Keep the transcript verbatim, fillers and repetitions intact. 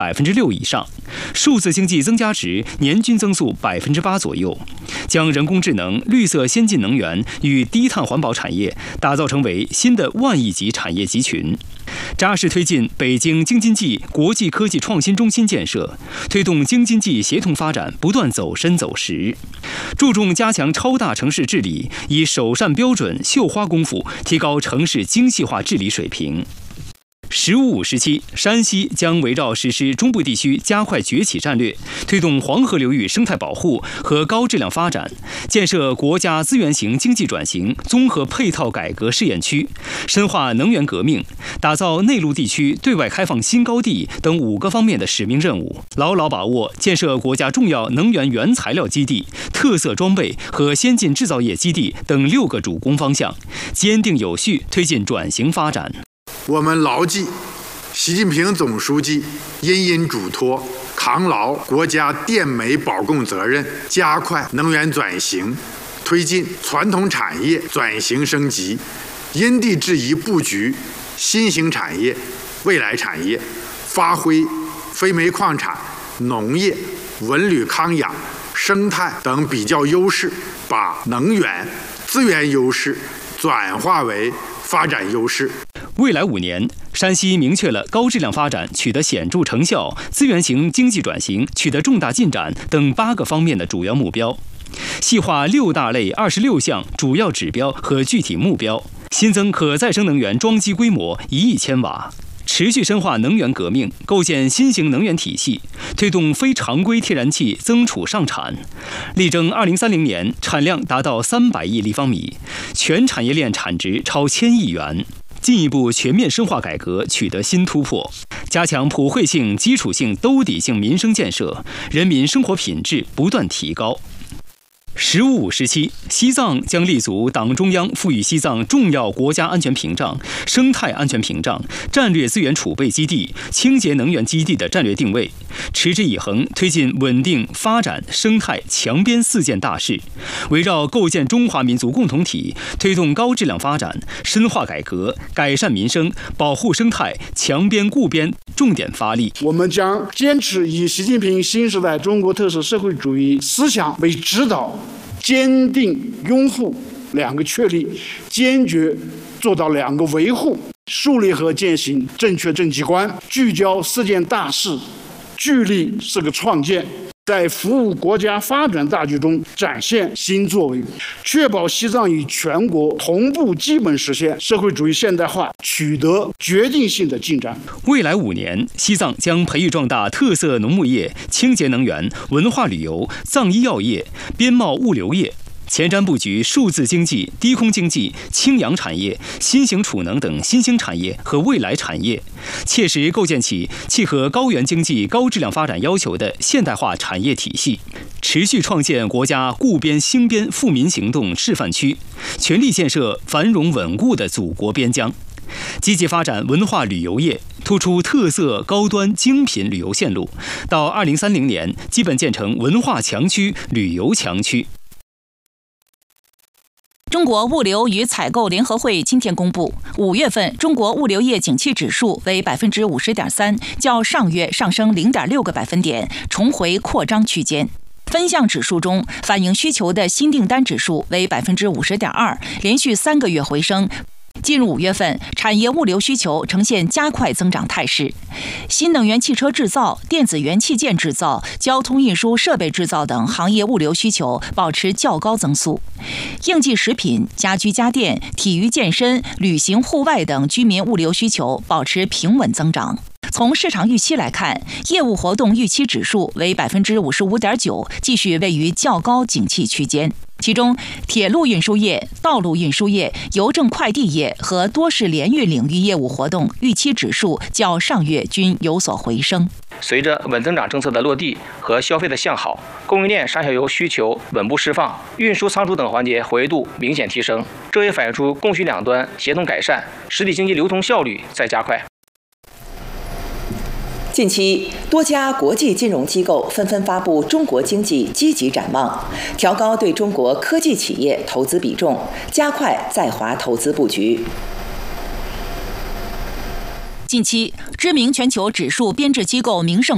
百分之六以上，数字经济增加值年均增速百分之八左右，将人工智能、绿色先进能源与低碳环保产业打造成为新的万亿级产业集群，扎实推进北京京津冀国际科技创新中心建设，推动京津冀协同发展不断走深走实，注重加强超大城市治理，以首善标准、绣花功夫提高城市精细化治理水平。十五五时期，山西将围绕实施中部地区加快崛起战略，推动黄河流域生态保护和高质量发展，建设国家资源型经济转型综合配套改革试验区，深化能源革命，打造内陆地区对外开放新高地等五个方面的使命任务，牢牢把握建设国家重要能源原材料基地、特色装备和先进制造业基地等六个主攻方向，坚定有序推进转型发展。 我们牢记习近平总书记殷殷嘱托，扛牢国家电煤保供责任，加快能源转型，推进传统产业转型升级，因地制宜布局新型产业、未来产业，发挥非煤矿产、农业、文旅康养、生态等比较优势，把能源资源优势转化为发展优势。 未来五年，山西明确了高质量发展取得显著成效、资源型经济转型取得重大进展等八个方面的主要目标，细化六大类二十六项主要指标和具体目标，新增可再生能源装机规模一亿千瓦，持续深化能源革命，构建新型能源体系，推动非常规天然气增储上产，力争二零三零年产量达到三百亿立方米，全产业链产值超千亿元。进一步全面深化改革取得新突破，加强普惠性、基础性、兜底性民生建设，人民生活品质不断提高。十五五时期，西藏将立足党中央赋予西藏重要国家安全屏障、生态安全屏障、战略资源储备基地、清洁能源基地的战略定位，持之以恒推进稳定发展、生态强边四件大事，围绕构建中华民族共同体，推动高质量发展、深化改革、改善民生、保护生态、强边固边重点发力。 我们将坚持以习近平新时代中国特色社会主义思想为指导，坚定拥护两个确立，坚决做到两个维护，树立和践行正确政绩观，聚焦四件大事，聚力是个创建，在服务国家发展大局中展现新作为，确保西藏与全国同步基本实现社会主义现代化取得决定性的进展。 未来五年，西藏将培育壮大特色农牧业、清洁能源、文化旅游、藏医药业、边贸物流业，前瞻布局数字经济、低空经济、氢氧产业、新型储能等新兴产业和未来产业，切实构建起契合高原经济高质量发展要求的现代化产业体系，持续创建国家固边兴边富民行动示范区，全力建设繁荣稳固的祖国边疆。积极发展文化旅游业，突出特色高端精品旅游线路，到二零三零年基本建成文化强区、旅游强区。 中国物流与采购联合会今天公布，五月份中国物流业景气指数为百分之五十点三，较上月上升零点六个百分点，重回扩张区间。分项指数中，反映需求的新订单指数为百分之五十点二，连续三个月回升。进入五月份，产业物流需求呈现加快增长态势，新能源汽车制造、电子元器件制造、交通运输设备制造等行业物流需求保持较高增速。应季食品、家居家电、体育健身、旅行户外等居民物流需求保持平稳增长。从市场预期来看，业务活动预期指数为百分之五十五点九，继续位于较高景气区间。其中，铁路运输业、道路运输业、邮政快递业和多式联运领域业务活动预期指数较上月均有所回升。 随着稳增长政策的落地和消费的向好，供应链上下游需求稳步释放，运输仓储等环节活跃度明显提升，这也反映出供需两端协同改善，实体经济流通效率在加快。 近期，多家国际金融机构纷纷发布中国经济积极展望，调高对中国科技企业投资比重，加快在华投资布局。 近期，知名全球指数编制机构名胜